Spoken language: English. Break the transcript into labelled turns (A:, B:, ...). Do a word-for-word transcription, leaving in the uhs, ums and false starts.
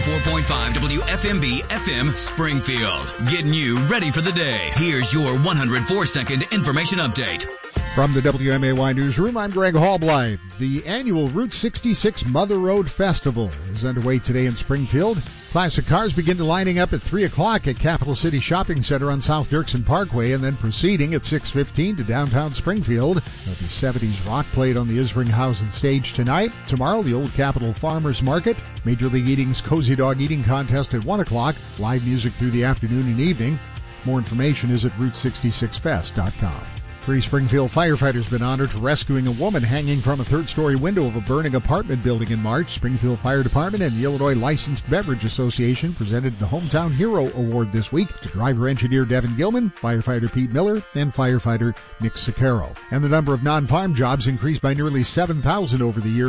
A: four point five W F M B F M Springfield. Getting you ready for the day. Here's your one hundred four second information update.
B: From the W M A Y Newsroom, I'm Greg Hallbleith. The annual Route sixty-six Mother Road Festival is underway today in Springfield. Classic cars begin lining up at three o'clock at Capital City Shopping Center on South Dirksen Parkway, and then proceeding at six fifteen to downtown Springfield. There'll be seventies rock played on the Isringhausen stage tonight. Tomorrow, the Old Capitol Farmers Market. Major League Eating's Cozy Dog Eating Contest at one o'clock. Live music through the afternoon and evening. More information is at route sixty-six fest dot com. Three Springfield firefighters been honored for rescuing a woman hanging from a third-story window of a burning apartment building in March. Springfield Fire Department and the Illinois Licensed Beverage Association presented the Hometown Hero Award this week to driver-engineer Devin Gilman, firefighter Pete Miller, and firefighter Nick Sicaro. And the number of non-farm jobs increased by nearly seven thousand over the year.